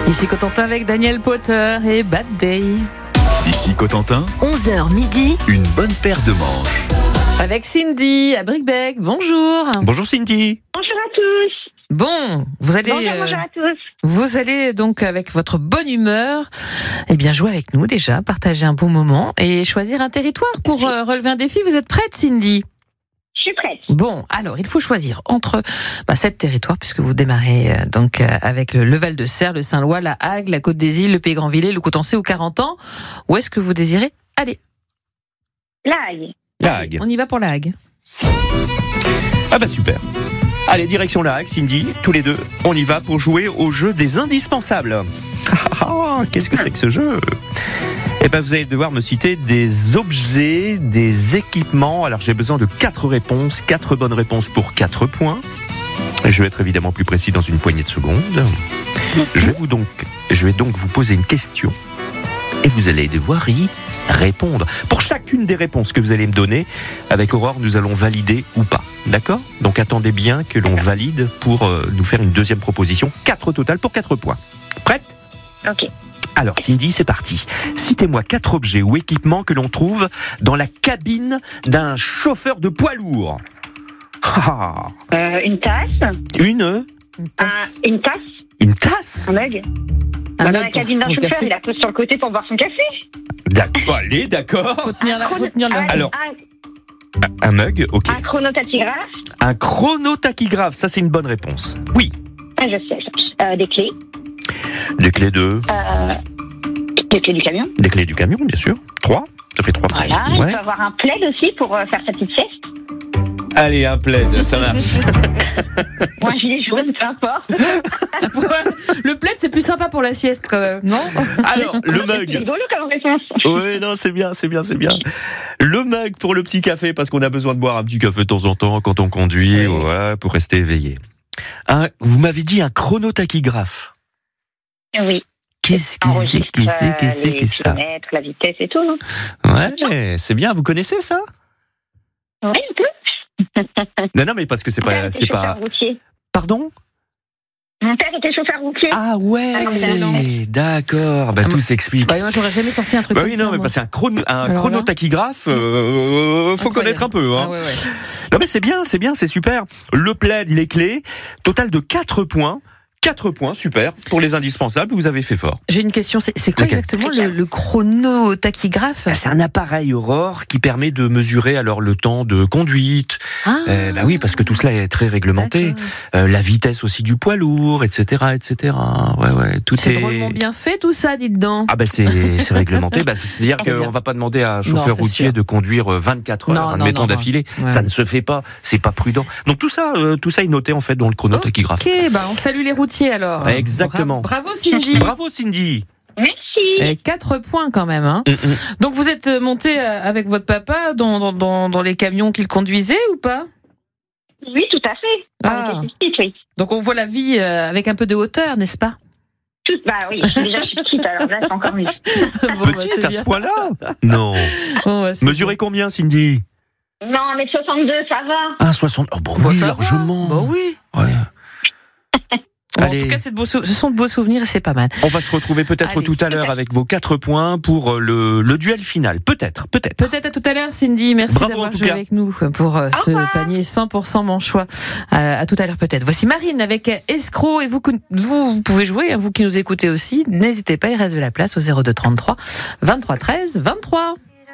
Ici Cotentin avec Daniel Potter et Bad Day. Ici Cotentin, 11h midi, une bonne paire de manches. Avec Cindy à Bricbec. Bonjour. Bonjour Cindy. Bonjour à tous. Bon, vous allez, Bonjour à tous. vous allez donc avec votre bonne humeur, jouer avec nous déjà, partager un bon moment et choisir un territoire pour relever un défi. Vous êtes prête, Cindy ? Je suis prête. Bon, alors il faut choisir entre 7 territoires puisque vous démarrez avec le Val-de-Serre, le Saint-Lois, la Hague, la Côte des Îles, le Pays-Grand-Villers, le Cotencé ou Carentan. Où est-ce que vous désirez aller ? La Hague. La Hague. On y va pour la Hague. Ah bah super. Allez, direction la Hague, Cindy, tous les deux, on y va pour jouer au jeu des indispensables. Qu'est-ce que c'est que ce jeu ? Eh ben, vous allez devoir me citer des objets, des équipements. Alors, j'ai besoin de 4 réponses, 4 bonnes réponses pour 4 points. Je vais être évidemment plus précis dans une poignée de secondes. Je vais donc vous poser une question et vous allez devoir y répondre. Pour chacune des réponses que vous allez me donner, avec Aurore, nous allons valider ou pas. D'accord ? Donc, attendez bien que l'on valide pour nous faire une deuxième proposition. 4 au total pour 4 points. Prête ? Ok. Alors Cindy, c'est parti. Citez-moi 4 objets ou équipements que l'on trouve dans la cabine d'un chauffeur de poids lourd. Une tasse. Une Une tasse. Une tasse. Un mug. Un Dans mug la cabine d'un pour le chauffeur, café. il la pose sur le côté pour boire son café. D'accord, allez, d'accord. Faut tenir le... Alors, un mug, ok. Un chronotachygraphe. Un chronotachygraphe, ça c'est une bonne réponse. Oui. Ah, je sais. Des clés. Des clés Des clés du camion. Des clés du camion, bien sûr. 3. Ça fait 3 points. Voilà. Il Ouais. peut avoir un plaid aussi pour faire sa petite sieste. Allez, un plaid, ça marche. Ou un gilet jaune, peu importe. Le plaid, c'est plus sympa pour la sieste quand même, non ? Alors, le C'est mug. rigolo comme réponse. Oui, non, c'est bien. Le mug pour le petit café, parce qu'on a besoin de boire un petit café de temps en temps quand on conduit, Oui. voilà, pour rester éveillé. Vous m'avez dit un chronotachygraphe. Oui. Qu'est-ce que Les ça ? kilomètres, la vitesse et tout. Non Ouais, c'est bien. Vous connaissez ça ? Oui, un peu. Non, mais parce que c'est Mon père pas, était c'est chauffeur pas. routier. Pardon ? Mon père était chauffeur routier. Ah ouais, excellent. d'accord. Tout s'explique. Moi, j'aurais jamais sorti un truc Bah comme oui, ça. non, mais moi. parce qu'un Alors là. chronotachygraphe, faut Incroyable. connaître un peu. Hein. Ah ouais. Non, mais c'est bien, c'est super. Le plaid, les clés, total de 4 points. 4 points, super. Pour les indispensables, vous avez fait fort. J'ai une question, c'est quoi Laquelle ? exactement le chronotachygraphe ? C'est un appareil Aurore qui permet de mesurer alors le temps de conduite. Ah, Oui, parce que tout cela est très réglementé. La vitesse aussi du poids lourd, etc., etc. Ouais, tout c'est est. drôlement bien fait tout ça, dites donc. Ah c'est réglementé. C'est-à-dire C'est bien. qu'on va pas demander à un Non, chauffeur c'est routier sûr. de conduire 24 heures, Non, admettons non. d'affilée. Ouais. Ça ne se fait pas. C'est pas prudent. Donc tout ça est noté en fait dans le chronotachygraphe. Ok, on salue les routiers alors. Exactement. Bravo Cindy. Bravo Cindy. Merci. 4 points quand même. Hein. Donc vous êtes monté avec votre papa dans les camions qu'il conduisait ou pas ? Oui, tout à fait. Ah. On était petites, oui. Donc on voit la vie avec un peu de hauteur, n'est-ce pas ? Oui, déjà je suis petite, alors là c'est encore mieux. Petite c'est à bien. ce point-là. Non. C'est Mesurez combien Cindy ? Non, mais 62, ça va. 1,60. Oh bon, bien. oui, Ça va. largement. Bah oui. Ouais. Bon, en Allez. tout cas, ce sont de beaux souvenirs et c'est pas mal. On va se retrouver peut-être Allez. tout à l'heure avec vos 4 points pour le duel final. Peut-être. Peut-être à tout à l'heure, Cindy. Merci Bravo, en d'avoir tout joué cas. avec nous pour ce revoir. panier 100% mon choix. À tout à l'heure peut-être. Voici Marine avec Escroc et vous pouvez jouer, vous qui nous écoutez aussi. N'hésitez pas, il reste de la place au 02 33 23 13 23.